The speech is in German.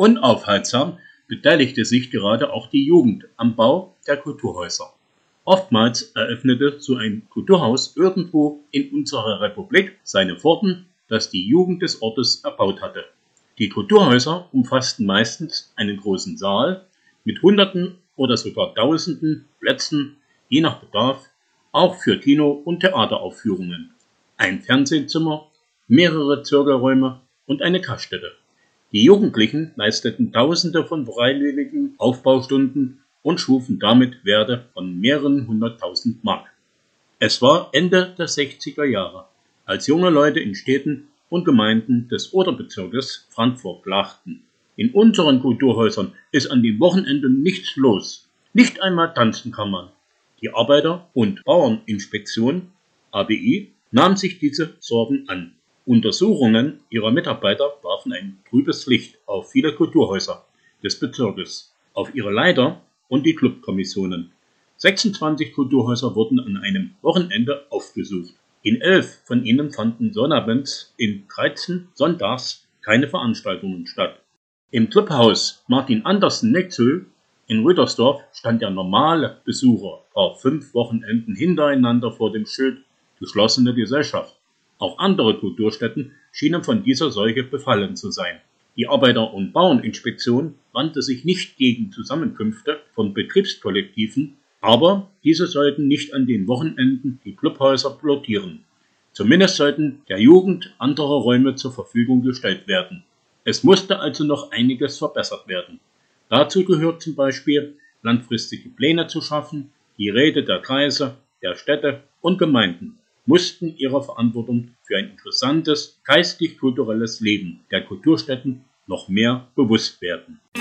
Unaufhaltsam beteiligte sich gerade auch die Jugend am Bau der Kulturhäuser. Oftmals eröffnete so ein Kulturhaus irgendwo in unserer Republik seine Pforten, das die Jugend des Ortes erbaut hatte. Die Kulturhäuser umfassten meistens einen großen Saal mit Hunderten oder sogar Tausenden Plätzen, je nach Bedarf, auch für Kino- und Theateraufführungen, ein Fernsehzimmer, mehrere Zirkelräume und eine Gaststätte. Die Jugendlichen leisteten Tausende von freiwilligen Aufbaustunden und schufen damit Werte von mehreren hunderttausend Mark. Es war Ende der 60er Jahre, als junge Leute in Städten und Gemeinden des Oderbezirkes Frankfurt lachten. In unseren Kulturhäusern ist an den Wochenenden nichts los, nicht einmal tanzen kann man. Die Arbeiter- und Bauerninspektion (ABI) nahm sich diese Sorgen an. Untersuchungen ihrer Mitarbeiter warfen ein trübes Licht auf viele Kulturhäuser des Bezirkes, auf ihre Leiter und die Clubkommissionen. 26 Kulturhäuser wurden an einem Wochenende aufgesucht. In 11 von ihnen fanden sonnabends, in 13 sonntags keine Veranstaltungen statt. Im Clubhaus Martin Andersen Nexö in Rüdersdorf stand der normale Besucher auf 5 Wochenenden hintereinander vor dem Schild „Geschlossene Gesellschaft“. Auch andere Kulturstätten schienen von dieser Seuche befallen zu sein. Die Arbeiter- und Bauerninspektion wandte sich nicht gegen Zusammenkünfte von Betriebskollektiven, aber diese sollten nicht an den Wochenenden die Clubhäuser blockieren. Zumindest sollten der Jugend andere Räume zur Verfügung gestellt werden. Es musste also noch einiges verbessert werden. Dazu gehört zum Beispiel, langfristige Pläne zu schaffen. Die Räte der Kreise, der Städte und Gemeinden mussten ihrer Verantwortung für ein interessantes geistig-kulturelles Leben der Kulturstätten noch mehr bewusst werden.